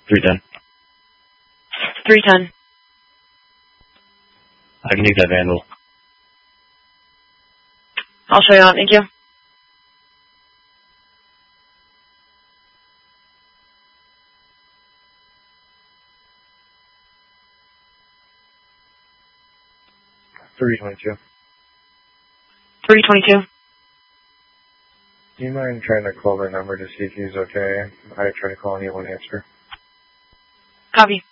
310. 310. I can use that vandal. I'll show you out. Thank you. $322. 322. Do you mind trying to call that number to see if he's okay? I tried to call and he won't answer. Copy.